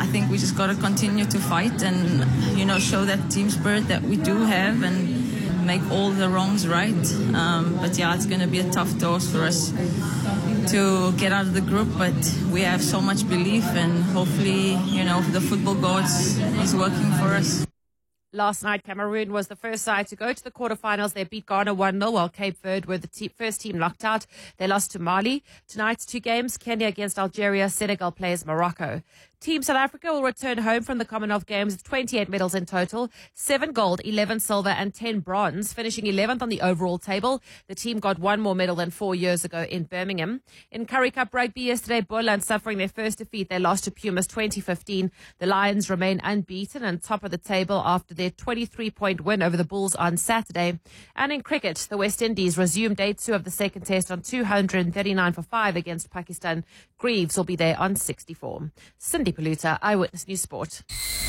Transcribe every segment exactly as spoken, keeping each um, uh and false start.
I think we just got to continue to fight and, you know, show that team spirit that we do have and make all the wrongs right. Um, but yeah, it's going to be a tough task for us to get out of the group, but we have so much belief, and hopefully, you know, the football gods is working for us. Last night, Cameroon was the first side to go to the quarterfinals. They beat Ghana one nil, while Cape Verde were the te- first team knocked out. They lost to Mali. Tonight's two games, Kenya against Algeria, Senegal plays Morocco. Team South Africa will return home from the Commonwealth Games with twenty-eight medals in total, seven gold, eleven silver and ten bronze, finishing eleventh on the overall table. The team got one more medal than four years ago in Birmingham. In Currie Cup rugby yesterday, Boland suffering their first defeat. They lost to Pumas twenty fifteen. The Lions remain unbeaten and top of the table after their twenty-three point win over the Bulls on Saturday. And in cricket, the West Indies resumed day two of the second test on two hundred thirty-nine for five against Pakistan. Greaves will be there on sixty-four. Cindy Paluta, Eyewitness News Sport.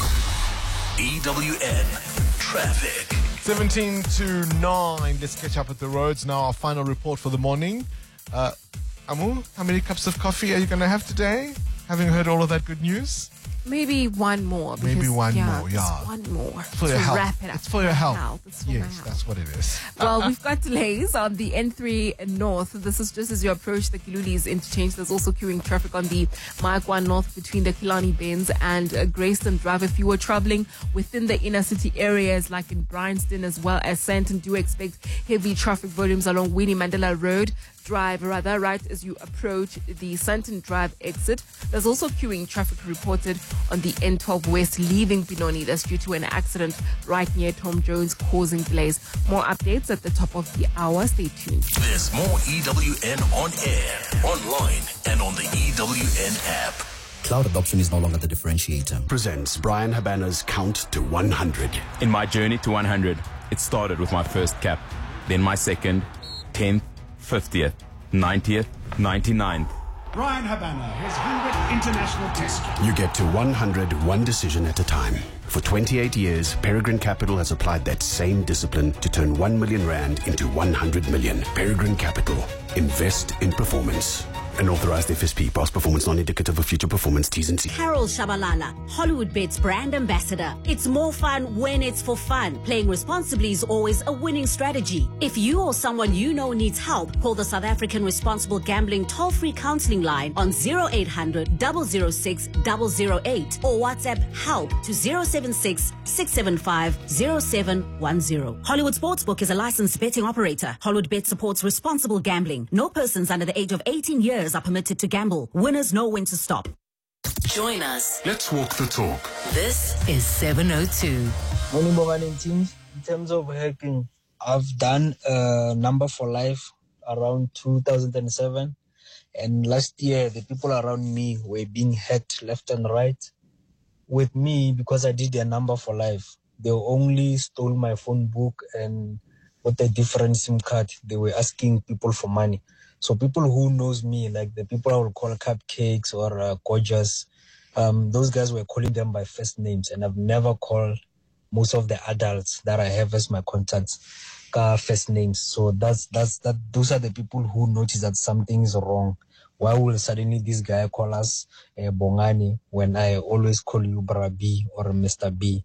E W N Traffic. seventeen to nine. Let's catch up with the roads now. Our final report for the morning. Uh, Amu, how many cups of coffee are you going to have today? Having heard all of that good news? Maybe one more. Because, Maybe one yeah, more, yeah. Just one more. For to your health. wrap it up. It's for your health. health. It's for yes, my health. that's what it is. Well, we've got delays on the N three North. This is just as you approach the Kilulis interchange. There's also queuing traffic on the Maakwa North between the Kilani Bends and uh, Grayston Drive. If you were traveling within the inner city areas like in Bryanston as well as Sandton, do expect heavy traffic volumes along Winnie Mandela Road. Drive rather right as you approach the Sandton Drive exit. There's also queuing traffic reported on the N twelve West leaving Benoni. That's due to an accident right near Tom Jones causing delays. More updates at the top of the hour. Stay tuned. There's more E W N on air, online, and on the E W N app. Cloud adoption is no longer the differentiator. Presents Brian Habana's Count to one hundred. In my journey to one hundred, it started with my first cap, then my second, tenth, fiftieth, ninetieth, ninety-ninth. Brian Habana, his one hundredth international test. You get to one hundred one decision at a time. For twenty-eight years, Peregrine Capital has applied that same discipline to turn one million rand into one hundred million. Peregrine Capital. Invest in performance. An authorized F S P. Past performance non-indicative of future performance. T's and C's. Carol Shabalala, Hollywood Bets brand ambassador. It's more fun when it's for fun. Playing responsibly is always a winning strategy. If you or someone you know needs help, call the South African Responsible Gambling toll-free counseling line on zero eight hundred, double oh six, double oh eight or WhatsApp help to zero seven six, six seven five, zero seven one zero. Hollywood Sportsbook is a licensed betting operator. Hollywood Bet supports responsible gambling. No persons under the age of eighteen years are permitted to gamble. Winners know when to stop. Join us. Let's walk the talk. This is seven oh two. Morning, morning, teams. In terms of hacking, I've done a number for life around two thousand seven. And last year, the people around me were being hacked left and right. With me, because I did a number for life, they only stole my phone book and with a different SIM card. They were asking people for money. So people who knows me, like the people I will call cupcakes or uh, gorgeous, um, those guys were calling them by first names. And I've never called most of the adults that I have as my contacts uh, first names. So that's that's that. Those are the people who notice that something is wrong. Why will suddenly this guy call us uh, Bongani when I always call you Bra B or Mister B?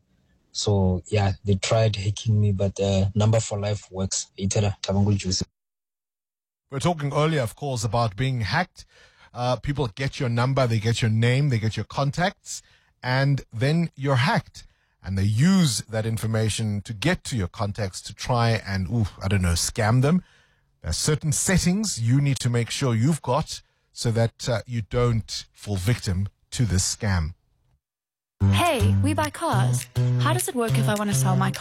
So yeah, they tried hacking me, but uh, number for life works. We're talking earlier, of course, about being hacked. Uh, people get your number, they get your name, they get your contacts, and then you're hacked. And they use that information to get to your contacts to try and, ooh, I don't know, scam them. There are certain settings you need to make sure you've got so that uh, you don't fall victim to this scam. Hey, we buy cars. How does it work if I want to sell my car?